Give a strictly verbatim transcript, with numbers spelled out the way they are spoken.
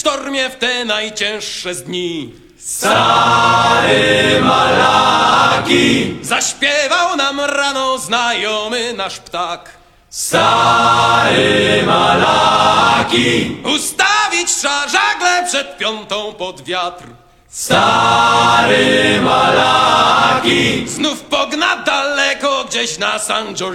sztormie w te najcięższe z dni. Stary Malaki, zaśpiewał nam rano znajomy nasz ptak. Stary Malaki, ustawić trzeba żagle przed piątą pod wiatr. Stary Malaki, znów pogna daleko gdzieś na San Giorgio.